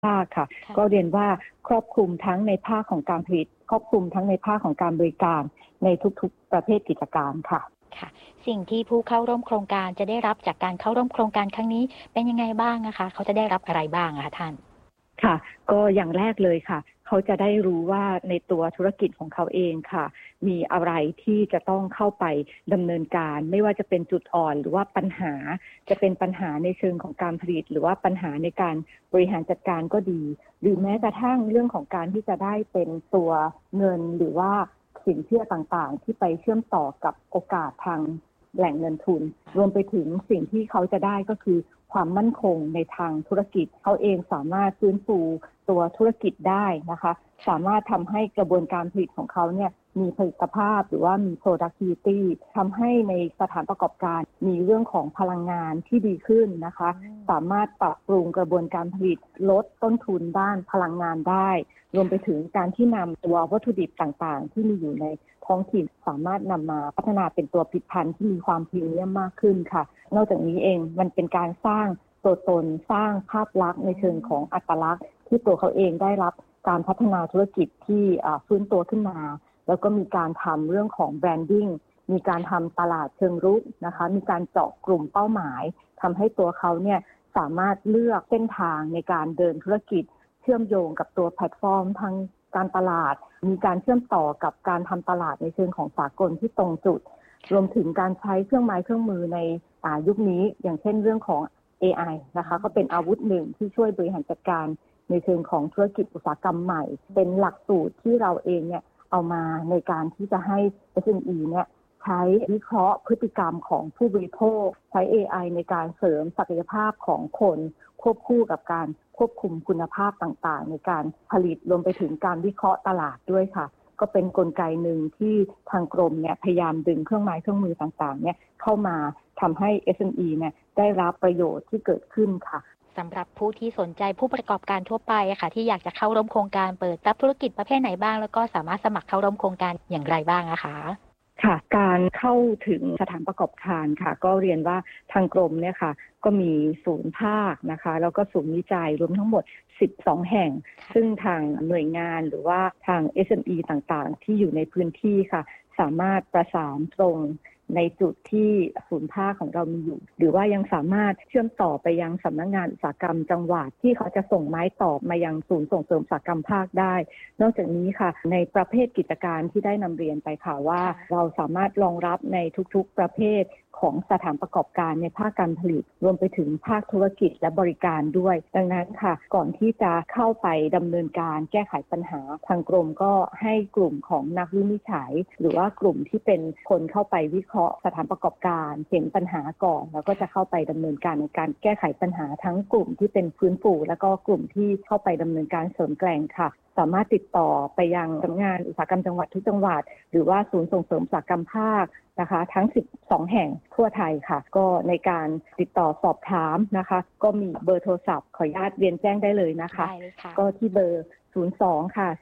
ภาคค่ะก็เรียนว่าครอบคลุมทั้งในภาคของการผลิตครอบคลุมทั้งในภาคของการบริการในทุกๆประเภทกิจการค่ะสิ่งที่ผู้เข้าร่วมโครงการจะได้รับจากการเข้าร่วมโครงการครั้งนี้เป็นยังไงบ้างนะคะเขาจะได้รับอะไรบ้างคะท่านค่ะก็อย่างแรกเลยค่ะเขาจะได้รู้ว่าในตัวธุรกิจของเขาเองค่ะมีอะไรที่จะต้องเข้าไปดำเนินการไม่ว่าจะเป็นจุดอ่อนหรือว่าปัญหาจะเป็นปัญหาในเชิงของการผลิตหรือว่าปัญหาในการบริหารจัดการก็ดีหรือแม้กระทั่งเรื่องของการที่จะได้เป็นตัวเงินหรือว่าสินเชื่อต่างๆที่ไปเชื่อมต่อกับโอกาสทางแหล่งเงินทุนรวมไปถึงสิ่งที่เขาจะได้ก็คือความมั่นคงในทางธุรกิจเขาเองสามารถฟื้นฟูตัวธุรกิจได้นะคะสามารถทำให้กระบวนการผลิตของเขาเนี่ยมีผลิตภาพหรือว่ามี productivity ทำให้ในสถานประกอบการมีเรื่องของพลังงานที่ดีขึ้นนะคะสามารถปรับปรุงกระบวนการผลิตลดต้นทุนด้านพลังงานได้รวมไปถึงการที่นำตัววัตถุดิบต่างๆที่มีอยู่ในท้องถิ่นสามารถนำมาพัฒนาเป็นตัวผลิตภัณฑ์ที่มีความพรีเมียมมากขึ้นค่ะนอกจากนี้เองมันเป็นการสร้างตัวตนสร้างภาพลักษณ์ในเชิงของอัตลักษณ์ที่ตัวเขาเองได้รับการพัฒนาธุรกิจที่ฟื้นตัวขึ้นมาแล้วก็มีการทำเรื่องของแบรนดิ้งมีการทำตลาดเชิงรุกนะคะมีการเจาะกลุ่มเป้าหมายทำให้ตัวเขาเนี่ยสามารถเลือกเส้นทางในการเดินธุรกิจเชื่อมโยงกับตัวแพลตฟอร์มทางการตลาดมีการเชื่อมต่อกับการทำตลาดในเชิงของสากลที่ตรงจุดรวมถึงการใช้เครื่องไม้เครื่องมือในยุคนี้อย่างเช่นเรื่องของ AI นะคะก็เป็นอาวุธหนึ่งที่ช่วยบริหารจัดการในเชิงของธุรกิจอุตสาหกรรมใหม่เป็นหลักสูตรที่เราเองเนี่ยเอามาในการที่จะให้ SME เนี่ยใช้วิเคราะห์พฤติกรรมของผู้บริโภคใช้ AI ในการเสริมศักยภาพของคนควบคู่กับการควบคุมคุณภาพต่างๆในการผลิตรวมไปถึงการวิเคราะห์ตลาดด้วยค่ะก็เป็นกลไกหนึ่งที่ทางกรมเนี่ยพยายามดึงเครื่องไม้เครื่องมือต่างๆเนี่ยเข้ามาทำให้ SME เนี่ยได้รับประโยชน์ที่เกิดขึ้นค่ะสำหรับผู้ที่สนใจผู้ประกอบการทั่วไปค่ะที่อยากจะเข้าร่วมโครงการเปิดรับธุรกิจประเภทไหนบ้างแล้วก็สามารถสมัครเข้าร่วมโครงการอย่างไรบ้างนะคะค่ะการเข้าถึงสถานประกอบการค่ะก็เรียนว่าทางกรมเนี่ยค่ะก็มีศูนย์ภาคนะคะแล้วก็ศูนย์วิจัยรวมทั้งหมด12แห่งซึ่งทางหน่วยงานหรือว่าทาง SME ต่างๆที่อยู่ในพื้นที่ค่ะสามารถประสานตรงในจุดที่ศูนย์ภาคของเรามีอยู่หรือว่ายังสามารถเชื่อมต่อไปยังสำนักงานอุตสาหกรรมจังหวัดที่เขาจะส่งไม้ต่อมายังศูนย์ส่งเสริมอุตสาหกรรมภาคได้นอกจากนี้ค่ะในประเภทกิจการที่ได้นำเรียนไปค่ะว่าเราสามารถรองรับในทุกๆประเภทของสถานประกอบการในภาคการผลิตรวมไปถึงภาคธุรกิจและบริการด้วยดังนั้นค่ะก่อนที่จะเข้าไปดำเนินการแก้ไขปัญหาทางกรมก็ให้กลุ่มของนักวินิจฉัยหรือว่ากลุ่มที่เป็นคนเข้าไปวิเคราะห์สถานประกอบการเห็นปัญหาก่อนแล้วก็จะเข้าไปดำเนินการในการแก้ไขปัญหาทั้งกลุ่มที่เป็นฟื้นฟูแล้วก็กลุ่มที่เข้าไปดำเนินการเสริมแกร่งค่ะสามารถติดต่อไปยังสำนักงานอุตสาหกรรมจังหวัดทุกจังหวัดหรือว่าศูนย์ส่งเสริมอุตสาหกรรมภาคนะคะทั้ง12แห่งทั่วไทยค่ะก็ในการติดต่อสอบถามนะคะก็มีเบอร์โทรศัพท์ขออนุญาตเรียนแจ้งได้เลยนะคะก็ที่เบอร์02ค่ะ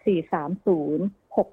430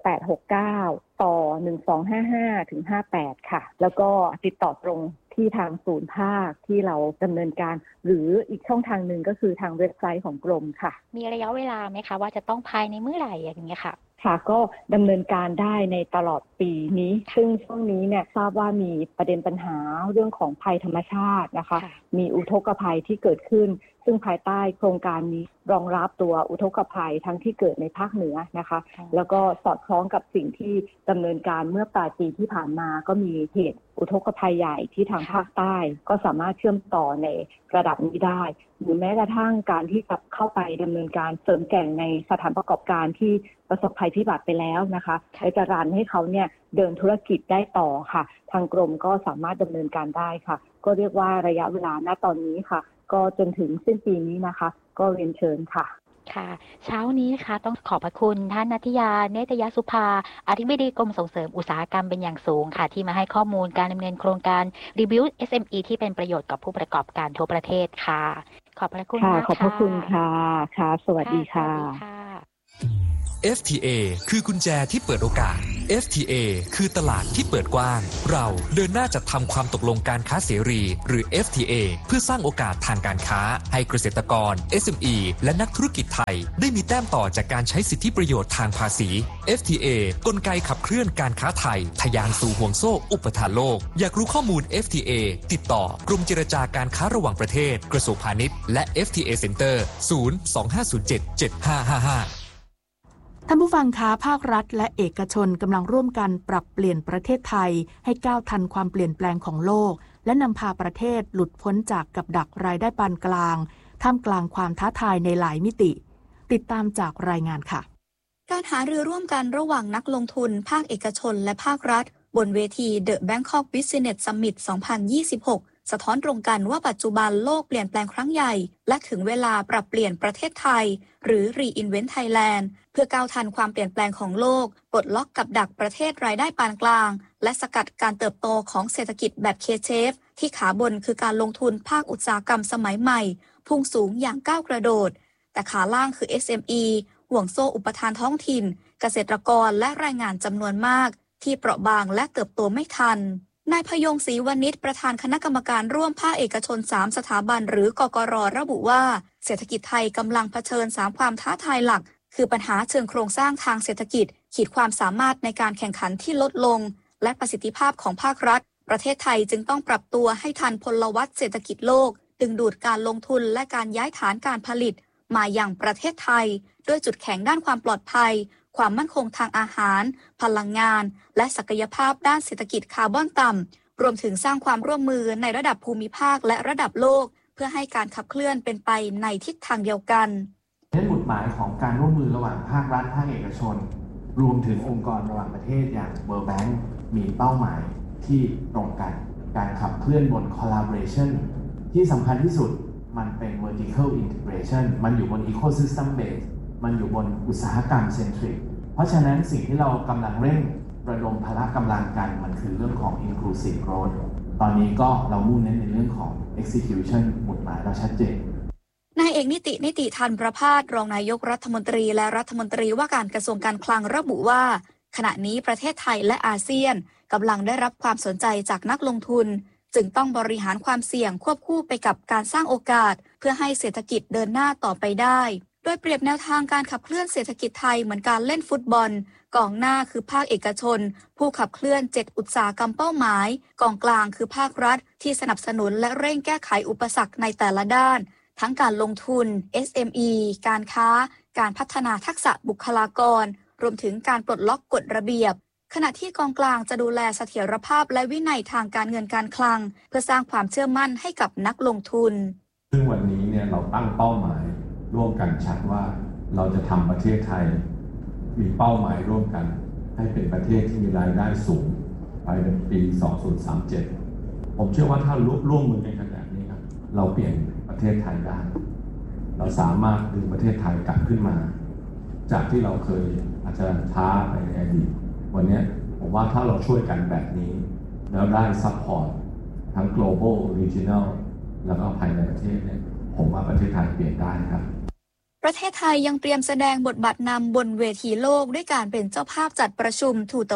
6869ต่อ1255ถึง58ค่ะแล้วก็ติดต่อตรงที่ทางศูนย์ภาคที่เราดำเนินการหรืออีกช่องทางหนึ่งก็คือทางเว็บไซต์ของกรมค่ะมีระยะเวลาไหมคะว่าจะต้องภายในเมื่อไหร่อย่างเงี้ยค่ะค่ะก็ดำเนินการได้ในตลอดปีนี้ซึ่งช่วงนี้เนี่ยทราบว่ามีประเด็นปัญหาเรื่องของภัยธรรมชาตินะคะมีอุทกภัยที่เกิดขึ้นซึ่งภายใต้โครงการนี้รองรับตัวอุทกภัยทั้งที่เกิดในภาคเหนือนะคะแล้วก็สอดคล้องกับสิ่งที่ดำเนินการเมื่อปลายปีที่ผ่านมาก็มีเหตุอุทกภัยใหญ่ที่ทางภาคใต้ก็สามารถเชื่อมต่อในระดับนี้ได้หรือแม้กระทั่งการที่จะเข้าไปดำเนินการเสริมแกร่งในสถานประกอบการที่ประสบภัยพิบัติไปแล้วนะคะและจะรันให้เขาเนี่ยเดินธุรกิจได้ต่อค่ะทางกรมก็สามารถดำเนินการได้ค่ะก็เรียกว่าระยะเวลาณตอนนี้ค่ะก็จนถึงสิ้นปีนี้นะคะก็เรียนเชิญค่ะค่ะเช้านี้นะคะต้องขอบพระคุณท่านนัทยาเนตรยสุภาอธิบดีกรมส่งเสริมอุตสาหกรรมเป็นอย่างสูงค่ะที่มาให้ข้อมูลการดำเนินโครงการ Rebuild SME ที่เป็นประโยชน์กับผู้ประกอบการทั่วประเทศค่ะขอบพระคุณมากค่ะขอบพระคุณค่ะค่ะสวัสดีค่ะ FTA คือกุญแจที่เปิดโอกาส FTA คือตลาดที่เปิดกว้างเราเดินหน้าจัดทำความตกลงการค้าเสรีหรือ FTA เพื่อสร้างโอกาสทางการค้าให้เกษตรกร SME และนักธุรกิจไทยได้มีแต้มต่อจากการใช้สิทธิประโยชน์ทางภาษี FTA กลไกขับเคลื่อนการค้าไทยทะยานสู่ห่วงโซ่อุปทานโลกอยากรู้ข้อมูล FTA ติดต่อกรมเจรจาการค้าระหว่างประเทศกระทรวงพาณิชย์และ FTA Center 025077555 ท่านผู้ฟังคะภาครัฐและเอกชนกำลังร่วมกันปรับเปลี่ยนประเทศไทยให้ก้าวทันความเปลี่ยนแปลงของโลกและนำพาประเทศหลุดพ้นจากกับดักรายได้ปานกลางท่ามกลางความท้าทายในหลายมิติติดตามจากรายงานค่ะการหารือร่วมกันระหว่างนักลงทุนภาคเอกชนและภาครัฐบนเวที The Bangkok Business Summit 2026 สะท้อนตรงกันว่าปัจจุบันโลกเปลี่ยนแปลงครั้งใหญ่และถึงเวลาปรับเปลี่ยนประเทศไทยหรือ Reinvent Thailand เพื่อก้าวทันความเปลี่ยนแปลงของโลกปลดล็อกกับดักประเทศรายได้ปานกลางและสกัดการเติบโตของเศรษฐกิจแบบ K-shape ที่ขาบนคือการลงทุนภาคอุตสาหกรรมสมัยใหม่พุ่งสูงอย่างก้าวกระโดดแต่ขาล่างคือ SME ห่วงโซ่อุปทานท้องถิ่นเกษตรกรและแรงงานจำนวนมากที่เปราะบางและเติบโตไม่ทันนายพยงศรีวณิชประธานคณะกรรมการร่วมภาคเอกชน3สถาบันหรือกกร.ระบุว่าเศรษฐกิจไทยกำลังเผชิญ3ความท้าทายหลักคือปัญหาเชิงโครงสร้างทางเศรษฐกิจขีดความสามารถในการแข่งขันที่ลดลงและประสิทธิภาพของภาครัฐประเทศไทยจึงต้องปรับตัวให้ทันพลวัตเศรษฐกิจโลกดึงดูดการลงทุนและการย้ายฐานการผลิตมาอย่างประเทศไทยด้วยจุดแข็งด้านความปลอดภัยความมั่นคงทางอาหารพลังงานและศักยภาพด้านเศรษฐกิจคาร์บอนต่ำรวมถึงสร้างความร่วมมือในระดับภูมิภาคและระดับโลกเพื่อให้การขับเคลื่อนเป็นไปในทิศทางเดียวกันในหมุดหมายของการร่วมมือระหว่างภาครัฐภาคเอกชนรวมถึงองค์กรระหว่างประเทศอย่าง World Bank มีเป้าหมายที่ตรงกันการขับเคลื่อนบน collaboration ที่สำคัญที่สุดมันเป็น vertical integration มันอยู่บน ecosystem base มันอยู่บนอุตสาหกรรม centric เพราะฉะนั้นสิ่งที่เรากำลังเร่งระดมพละกำลังกันมันคือเรื่องของ inclusive growth ตอนนี้ก็เรามุ่งเน้นในเรื่องของ execution หมุดหมายเราชัดเจนนายเอกนิติธันประภาสรองนายกรัฐมนตรีและรัฐมนตรีว่าการกระทรวงการคลังระบุว่าขณะนี้ประเทศไทยและอาเซียนกำลังได้รับความสนใจจากนักลงทุนจึงต้องบริหารความเสี่ยงควบคู่ไปกับการสร้างโอกาสเพื่อให้เศรษฐกิจเดินหน้าต่อไปได้โดยเปรียบแนวทางการขับเคลื่อนเศรษฐกิจไทยเหมือนการเล่นฟุตบอลกองหน้าคือภาคเอกชนผู้ขับเคลื่อน7อุตสาหกรรมเป้าหมายกองกลางคือภาครัฐที่สนับสนุนและเร่งแก้ไขอุปสรรคในแต่ละด้านทั้งการลงทุน SME การค้าการพัฒนาทักษะบุคลากรรวมถึงการปลดล็อกกฎระเบียบขณะที่กองกลางจะดูแลเสถียรภาพและวินัยทางการเงินการคลังเพื่อสร้างความเชื่อมั่นให้กับนักลงทุนซึ่งวันนี้เนี่ยเราตั้งเป้าหมายร่วมกันชัดว่าเราจะทำประเทศไทยมีเป้าหมายร่วมกันให้เป็นประเทศที่มีรายได้สูงภายในปี 2037 ผมเชื่อว่าถ้าร่วมมือกันขนาดนี้ครับเราเปลี่ยนประเทศไทยได้เราสามารถดึงประเทศไทยกลับขึ้นมาจากที่เราเคยอาจจะช้าไปในอดีตวันนี้ผมว่าถ้าเราช่วยกันแบบนี้แล้วได้ซัพพอร์ตทั้ง global regional แล้วก็ภายในประเทศเนี่ยผมว่าประเทศไทยเปลี่ยนได้ครับประเทศไทยยังเตรียมแสดงบทบาทนำบนเวทีโลกด้วยการเป็นเจ้าภาพจัดประชุม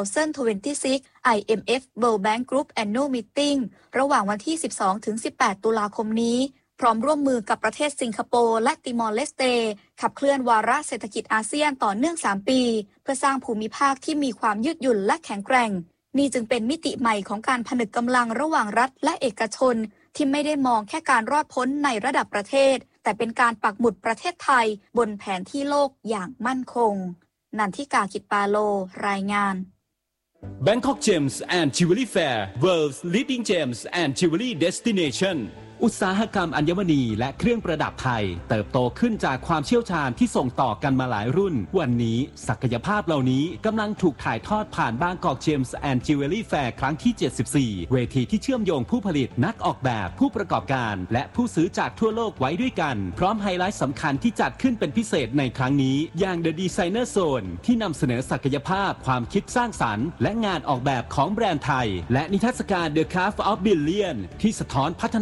2026 IMF World Bank Group Annual Meeting ระหว่างวันที่ 12-18 ตุลาคมนี้พร้อมร่วมมือกับประเทศสิงคโปร์และติมอร์เลสเตขับเคลื่อนวาระเศรษฐกิจอาเซียนต่อเนื่อง3ปีเพื่อสร้างภูมิภาคที่มีความยืดหยุ่นและแข็งแกร่งนี่จึงเป็นมิติใหม่ของการผนึกกำลังระหว่างรัฐและเอกชนที่ไม่ได้มองแค่การรอดพ้นในระดับประเทศแต่เป็นการปักหมุดประเทศไทยบนแผนที่โลกอย่างมั่นคงนันทิกา กิจปาโลรายงาน Bangkok Gems and Jewelry Fair World's Leading Gems and Jewelry Destination อุตสาหกรรมอัญมณีและเครื่องประดับไทยเติบโตขึ้นจากความเชี่ยวชาญที่ส่งต่อกันมาหลายรุ่นวันนี้ศักยภาพเหล่านี้กำลังถูกถ่ายทอดผ่าน Bangkok Gems and Jewelry Fair ครั้งที่ 74 เวทีที่เชื่อมโยงผู้ผลิตนักออกแบบผู้ประกอบการและผู้ซื้อจากทั่วโลกไว้ด้วยกันพร้อมไฮไลท์สำคัญที่จัดขึ้นเป็นพิเศษในครั้งนี้อย่าง The Designer Zone ที่นำเสนอศักยภาพความคิดสร้างสรรค์และงานออกแบบของแบรนด์ไทยและนิทรรศการ The Craft of Billion ที่สะท้อนพัฒนาการ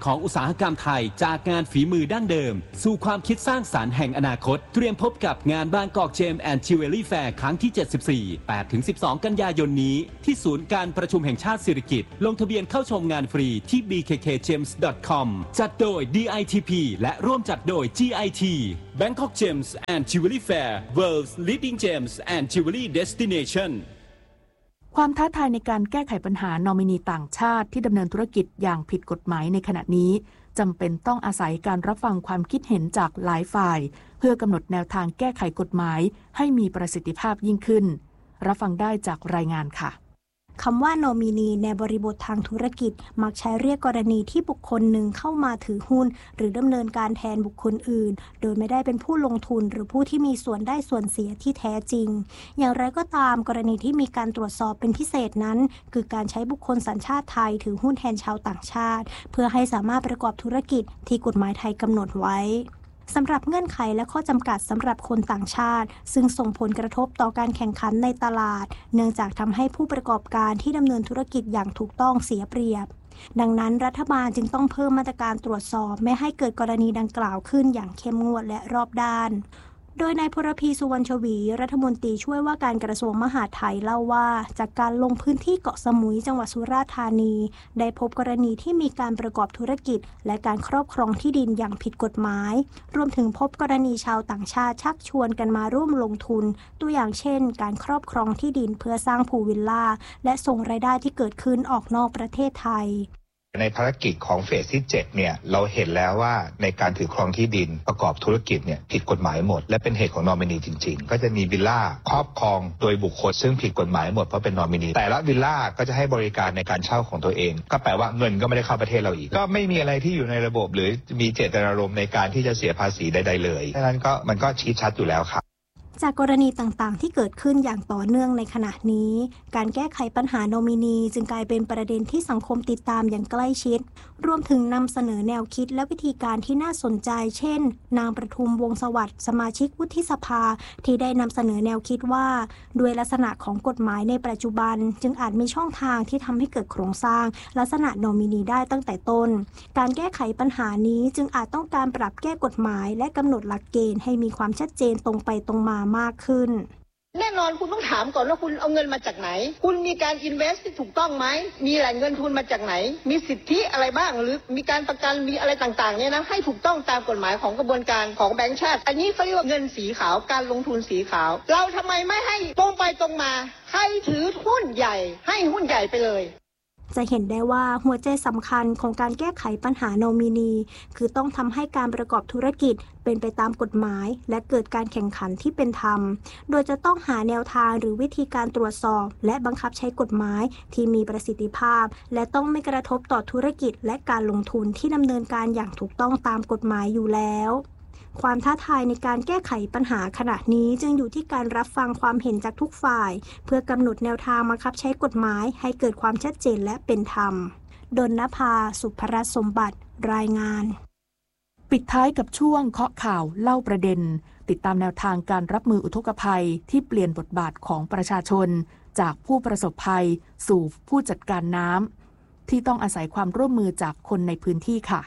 ของอุตสาหกรรมไทยจากงานฝีมือดั้งเดิมสู่ความคิดสร้างสรรค์แห่งอนาคตเตรียมพบกับงานบางกอกเจมส์แอนด์จิวเวลรี่แฟร์ครั้งที่ 74 8-12 กันยายนนี้ที่ศูนย์การประชุมแห่งชาติสิริกิติ์ลงทะเบียนเข้าชมงานฟรีที่ bkkgems.com จัดโดย DITP และร่วมจัดโดย GIT Bangkok Gems and Jewelry Fair World's Leading Gems and Jewelry Destination ความท้าทายในการแก้ไขปัญหานอมินีต่างชาติที่ดำเนินธุรกิจอย่างผิดกฎหมายในขณะนี้จำเป็นต้องอาศัยการรับฟังความคิดเห็นจากหลายฝ่ายเพื่อกำหนดแนวทางแก้ไขกฎหมายให้มีประสิทธิภาพยิ่งขึ้นรับฟังได้จากรายงานค่ะคำว่านอมินีในบริบททางธุรกิจมักใช้เรียกกรณีที่บุคคลหนึ่งเข้ามาถือหุ้นหรือดำเนินการแทนบุคคลอื่นโดยไม่ได้เป็นผู้ลงทุนหรือผู้ที่มีส่วนได้ส่วนเสียที่แท้จริงอย่างไรก็ตามกรณีที่มีการตรวจสอบเป็นพิเศษนั้นคือการใช้บุคคลสัญชาติไทยถือหุ้นแทนชาวต่างชาติเพื่อให้สามารถประกอบธุรกิจที่กฎหมายไทยกำหนดไว้สำหรับเงื่อนไขและข้อจำกัดสำหรับคนต่างชาติซึ่งส่งผลกระทบต่อการแข่งขันในตลาดเนื่องจากทำให้ผู้ประกอบการที่ดำเนินธุรกิจอย่างถูกต้องเสียเปรียบดังนั้นรัฐบาลจึงต้องเพิ่มมาตรการตรวจสอบไม่ให้เกิดกรณีดังกล่าวขึ้นอย่างเข้มงวดและรอบด้านโดยนายพลพีสุวรรณชวีรัฐมนตรีช่วยว่าการกระทรวงมหาดไทยเล่าว่าจากการลงพื้นที่เกาะสมุยจังหวัดสุราษฎร์ธานีได้พบกรณีที่มีการประกอบธุรกิจและการครอบครองที่ดินอย่างผิดกฎหมายรวมถึงพบกรณีชาวต่างชาติชักชวนกันมาร่วมลงทุนตัวอย่างเช่นการครอบครองที่ดินเพื่อสร้างพูลวิลล่าและส่งรายได้ที่เกิดขึ้นออกนอกประเทศไทยในภารกิจของเฟสที่7เนี่ยเราเห็นแล้วว่าในการถือครองที่ดินประกอบธุรกิจเนี่ยผิดกฎหมายหมดและเป็นเหตุของนอมินีจริงๆก็จะมีวิลล่าครอบครองโดยบุคคลซึ่งผิดกฎหมายหมดเพราะเป็นนอมินีแต่ละวิลล่าก็จะให้บริการในการเช่าของตัวเองก็แปลว่าเงินก็ไม่ได้เข้าประเทศเราอีกก็ไม่มีอะไรที่อยู่ในระบบหรือมีเจตนารมณ์ในการที่จะเสียภาษีใดๆเลยดังนั้นก็มันก็ชี้ชัดอยู่แล้วครับจากกรณีต่างๆที่เกิดขึ้นอย่างต่อเนื่องในขณะนี้การแก้ไขปัญหาโนมินีจึงกลายเป็นประเด็นที่สังคมติดตามอย่างใกล้ชิดรวมถึงนำเสนอแนวคิดและวิธีการที่น่าสนใจเช่นนางประทุมวงศ์สวัสดิ์สมาชิกวุฒิสภาที่ได้นำเสนอแนวคิดว่าด้วยลักษณะของกฎหมายในปัจจุบันจึงอาจมีช่องทางที่ทำให้เกิดโครงสร้างลักษณะโนมินีได้ตั้งแต่ต้นการแก้ไขปัญหานี้จึงอาจต้องการปรับแก้กฎหมายและกำหนดหลักเกณฑ์ให้มีความชัดเจนตรงไปตรงมามากขึ้นแน่นอนคุณต้องถามก่อนว่าคุณเอาเงินมาจากไหนคุณมีการอินเวสต์ที่ถูกต้องไหมมีแหล่งเงินทุนมาจากไหนมีสิทธิอะไรบ้างหรือมีการประกันมีอะไรต่างๆเนี่ยนะให้ถูกต้องตามกฎหมายของกระบวนการของแบงก์ชาติอันนี้เขาเรียกว่าเงินสีขาวการลงทุนสีขาวเราทำไมไม่ให้ตรงไปตรงมาใครถือหุ้นใหญ่ให้หุ้นใหญ่ไปเลยจะเห็นได้ว่าหัวใจสำคัญของการแก้ไขปัญหาโนมินีคือต้องทำให้การประกอบธุรกิจเป็นไปตามกฎหมายและเกิดการแข่งขันที่เป็นธรรมโดยจะต้องหาแนวทางหรือวิธีการตรวจสอบและบังคับใช้กฎหมายที่มีประสิทธิภาพและต้องไม่กระทบต่อธุรกิจและการลงทุนที่ดำเนินการอย่างถูกต้องตามกฎหมายอยู่แล้วความท้าทายในการแก้ไขปัญหาขณะนี้จึงอยู่ที่การรับฟังความเห็นจากทุกฝ่ายเพื่อกำหนดแนวทางบังคับใช้กฎหมายให้เกิดความชัดเจนและเป็นธรรมดลนภา สุภรัตน์สมบัติรายงานปิดท้ายกับช่วงเคาะข่าวเล่าประเด็นติดตามแนวทางการรับมืออุทกภัยที่เปลี่ยนบทบาทของประชาชนจากผู้ประสบภัยสู่ผู้จัดการน้ำที่ต้องอาศัยความร่วมมือจากคนในพื้นที่ค่ะ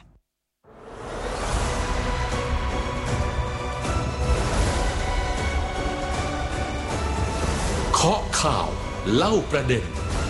เคาะข่าวเล่าประเด็น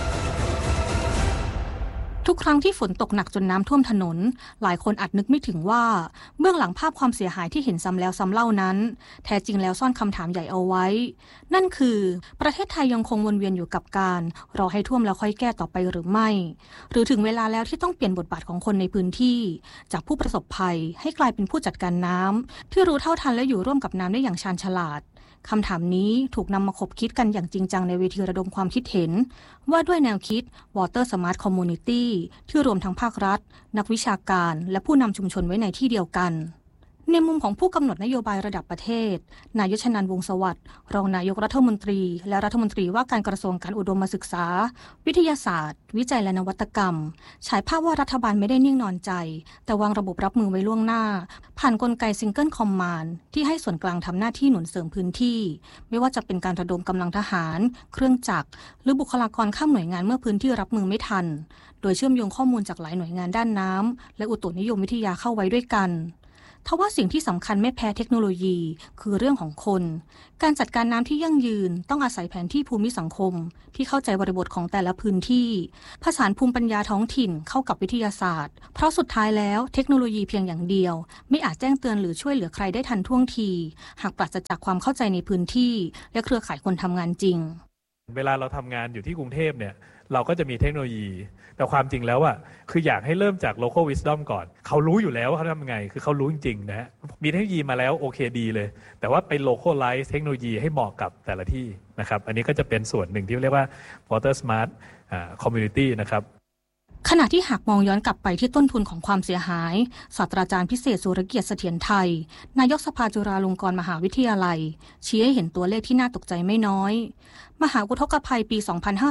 ทุกครั้งที่ฝนตกหนักจนน้ำท่วมถนนหลายคนอาจนึกไม่ถึงว่าเบื้องหลังภาพความเสียหายที่เห็นซ้ำแล้วซ้ำเล่านั้นแท้จริงแล้วซ่อนคำถามใหญ่เอาไว้นั่นคือประเทศไทยยังคงวนเวียนอยู่กับการรอให้ท่วมแล้วค่อยแก้ต่อไปหรือไม่หรือถึงเวลาแล้วที่ต้องเปลี่ยนบทบาทของคนในพื้นที่จากผู้ประสบภัยให้กลายเป็นผู้จัดการน้ำที่รู้เท่าทันและอยู่ร่วมกับน้ำได้อย่างชาญฉลาดคำถามนี้ถูกนำมาคบคิดกันอย่างจริงจังในเวทีระดมความคิดเห็นว่าด้วยแนวคิด Water Smart Community ที่รวมทั้งภาครัฐนักวิชาการและผู้นำชุมชนไว้ในที่เดียวกันในมุมของผู้กำหนดนโยบายระดับประเทศนายชนันท์วงศ์สวัสดิ์รองนายกรัฐมนตรีและรัฐมนตรีว่าการกระทรวงการอุดมศึกษาวิทยาศาสตร์วิจัยและนวัตกรรมฉายภาพว่ารัฐบาลไม่ได้นิ่งนอนใจแต่วางระบบรับมือไว้ล่วงหน้าผ่านกลไกซิงเกิลคอมมานด์ที่ให้ส่วนกลางทำหน้าที่หนุนเสริมพื้นที่ไม่ว่าจะเป็นการระดมกำลังทหารเครื่องจักรหรือบุคลากรข้ามหน่วยงานเมื่อพื้นที่รับมือไม่ทันโดยเชื่อมโยงข้อมูลจากหลายหน่วยงานด้านน้ำและอุตุนิยมวิทยาเข้าไว้ด้วยกันทว่าสิ่งที่สำคัญไม่แพ้เทคโนโลยีคือเรื่องของคนการจัดการน้ำที่ยั่งยืนต้องอาศัยแผนที่ภูมิสังคมที่เข้าใจบริบทของแต่ละพื้นที่ผสานภูมิปัญญาท้องถิ่นเข้ากับวิทยาศาสตร์เพราะสุดท้ายแล้วเทคโนโลยีเพียงอย่างเดียวไม่อาจแจ้งเตือนหรือช่วยเหลือใครได้ทันท่วงทีหากปราศจากความเข้าใจในพื้นที่และเครือข่ายคนทำงานจริงเวลาเราทำงานอยู่ที่กรุงเทพเนี่ยเราก็จะมีเทคโนโลยีแต่ความจริงแล้วอ่ะคืออยากให้เริ่มจาก local wisdom ก่อนเขารู้อยู่แล้วว่าเขาทำยังไงคือเขารู้จริงๆนะฮะมีเทคโนโลยีมาแล้วโอเคดีเลยแต่ว่าไป localize เทคโนโลยีให้เหมาะกับแต่ละที่นะครับอันนี้ก็จะเป็นส่วนหนึ่งที่เรียกว่า water smart community นะครับขณะที่หากมองย้อนกลับไปที่ต้นทุนของความเสียหายศาสตราจารย์พิเศษสุรเกียรติเสถียรไทยนายกสภาจุฬาลงกรณ์มหาวิทยาลัยชี้ให้เห็นตัวเลขที่น่าตกใจไม่น้อยมหาอุทกภัยปี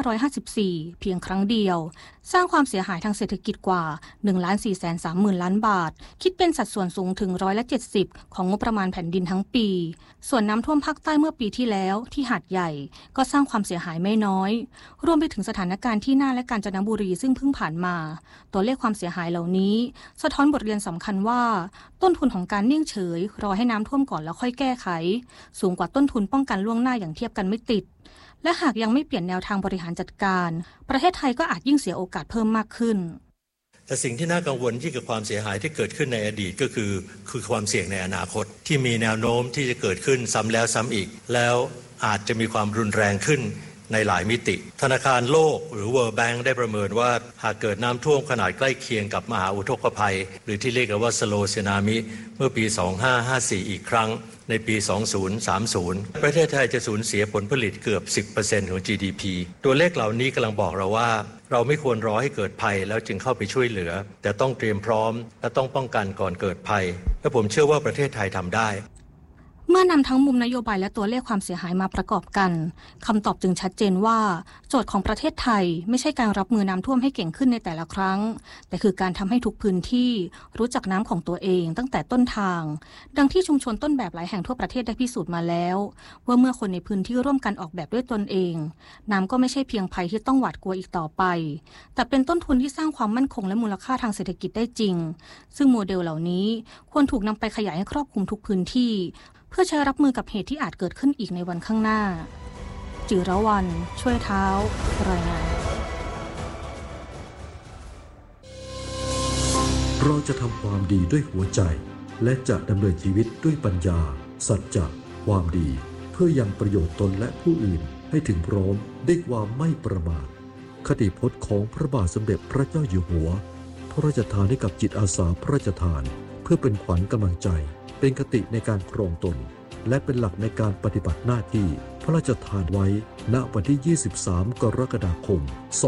2554 เพียงครั้งเดียวสร้างความเสียหายทางเศรษฐกิจกว่า 1,430,000 ล้านบาทคิดเป็นสัดส่วนสูงถึง70%ของงบประมาณแผ่นดินทั้งปีส่วนน้ำท่วมภาคใต้เมื่อปีที่แล้วที่หาดใหญ่ก็สร้างความเสียหายไม่น้อยรวมไปถึงสถานการณ์ที่น่านและกาญจนบุรีซึ่งเพิ่งผ่านมาตัวเลขความเสียหายเหล่านี้สะท้อนบทเรียนสำคัญว่าต้นทุนของการนิ่งเฉยรอให้น้ำท่วมก่อนแล้วค่อยแก้ไขสูงกว่าต้นทุนป้องกันล่วงหน้าอย่างเทียบกันไม่ติดและหากยังไม่เปลี่ยนแนวทางบริหารจัดการประเทศไทยก็อาจยิ่งเสียโอกาสเพิ่มมากขึ้นแต่สิ่งที่น่ากังวลที่กับความเสียหายที่เกิดขึ้นในอดีตก็คือความเสี่ยงในอนาคตที่มีแนวโน้มที่จะเกิดขึ้นซ้ำแล้วซ้ำอีกแล้วอาจจะมีความรุนแรงขึ้นในหลายมิติธนาคารโลกหรือ World Bank ได้ประเมินว่าหากเกิดน้ำท่วมขนาดใกล้เคียงกับมหาอุทกภัยหรือที่เรียกกันว่า Slow Tsunami เมื่อปี 2554 อีกครั้งในปี 2030 ประเทศไทยจะสูญเสียผลผลิตเกือบ 10% ของ GDP ตัวเลขเหล่านี้กำลังบอกเราว่าเราไม่ควรรอให้เกิดภัยแล้วจึงเข้าไปช่วยเหลือแต่ต้องเตรียมพร้อมและต้องป้องกันก่อนเกิดภัยและผมเชื่อว่าประเทศไทยทำได้เมื่อนำทั้งมุมนโยบายและตัวเลขความเสียหายมาประกอบกันคำตอบจึงชัดเจนว่าโจทย์ของประเทศไทยไม่ใช่การรับมือน้ำท่วมให้เก่งขึ้นในแต่ละครั้งแต่คือการทำให้ทุกพื้นที่รู้จักน้ำของตัวเองตั้งแต่ต้นทางดังที่ชุมชนต้นแบบหลายแห่งทั่วประเทศได้พิสูจน์มาแล้วว่าเมื่อคนในพื้นที่ร่วมกันออกแบบด้วยตนเองน้ำก็ไม่ใช่เพียงภัยที่ต้องหวาดกลัวอีกต่อไปแต่เป็นต้นทุนที่สร้างความมั่นคงและมูลค่าทางเศรษฐกิจได้จริงซึ่งโมเดลเหล่านี้ควรถูกนำไปขยายให้ครอบคลุมทุกพื้นที่เพื่อใช้รับมือกับเหตุที่อาจเกิดขึ้นอีกในวันข้างหน้าจิรวรรณช่วยเท้ารายงานเราจะทำความดีด้วยหัวใจและจะดำเนินชีวิตด้วยปัญญาสัจจะความดีเพื่อยังประโยชน์ตนและผู้อื่นให้ถึงพร้อมด้วยความไม่ประมาทคติพจน์ของพระบาทสมเด็จพระเจ้าอยู่หัวพระราชทานให้กับจิตอาสาพระราชทานเพื่อเป็นขวัญกำลังใจเป็นคติในการครองตนและเป็นหลักในการปฏิบัติหน้าที่พระราชทานไว้ณวันที่ 23 กรกฎาคม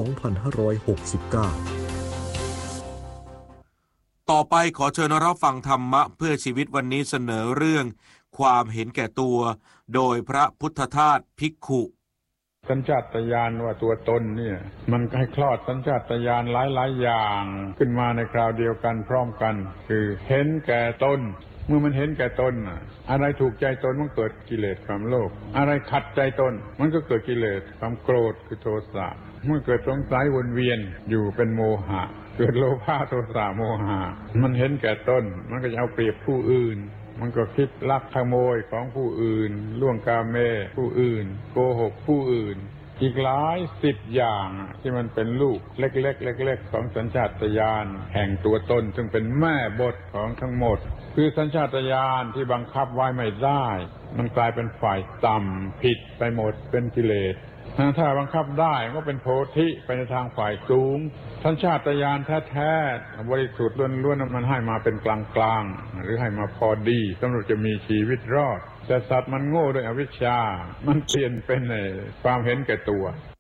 2569 ต่อไปขอเชิญรับฟังธรรมะเพื่อชีวิตวันนี้เสนอเรื่องความเห็นแก่ตัวโดยพระพุทธทาสภิกขุสัญชาตญาณว่าตัวตนเนี่ยมันให้คลอดสัญชาตญาณหลายๆอย่างขึ้นมาในคราวเดียวกันพร้อมกันคือเห็นแก่ตนเมื่อมันเห็นแก่ตนอะไรถูกใจตนมันเกิดกิเลสความโลภอะไรขัดใจตนมันก็เกิดกิเลสความโกรธคือโทสะเมื่อเกิดสงสัยวนเวียนอยู่เป็นโมหะเกิดโลภะโทสะโมหะมันเห็นแก่ตนมันก็จะเอาเปรียบผู้อื่นมันก็คิดลักขโมยของผู้อื่นล่วงกาเมผู้อื่นโกหกผู้อื่นอีกหลาย10อย่างที่มันเป็นลูกเล็กๆของสัญชาตญาณแห่งตัวตนซึ่งเป็นแม่บทของทั้งหมดคือสัญชาตญาณที่บังคับไว้ไม่ได้มันกลายเป็นฝ่ายต่ำผิดไปหมดเป็นกิเลสถ้าบังคับได้ก็เป็นโพธิไปในทางฝ่ายสูงสัญชาตญาณแท้ๆบริสุทธิ์ล้วนๆมันให้มาเป็นกลางๆหรือให้มาพอดีสำหรับจะมีชีวิตรอดแต่สัตว์มันโง่ด้วยอวิชชามันเปลี่ยนเป็นความเห็นแก่ตัว